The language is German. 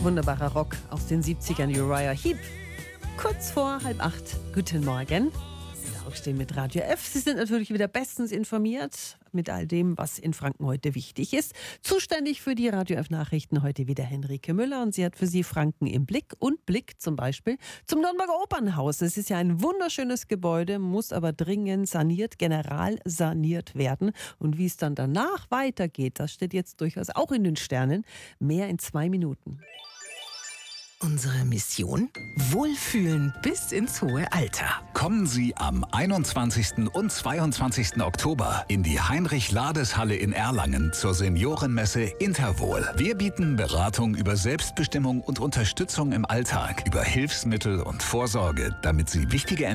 Wunderbarer Rock aus den 70ern, Uriah Heep. Kurz vor 7:30. Guten Morgen. Sie aufstehen mit Radio F. Sie sind natürlich wieder bestens informiert mit all dem, was in Franken heute wichtig ist. Zuständig für die Radio F Nachrichten heute wieder Henrike Müller und sie hat für Sie Franken im Blick und Blick zum Beispiel zum Nürnberger Opernhaus. Es ist ja ein wunderschönes Gebäude, muss aber dringend saniert, generalsaniert werden. Und wie es dann danach weitergeht, das steht jetzt durchaus auch in den Sternen. Mehr in 2 Minuten. Unsere Mission? Wohlfühlen bis ins hohe Alter. Kommen Sie am 21. und 22. Oktober in die Heinrich-Lades-Halle in Erlangen zur Seniorenmesse Interwohl. Wir bieten Beratung über Selbstbestimmung und Unterstützung im Alltag, über Hilfsmittel und Vorsorge, damit Sie wichtige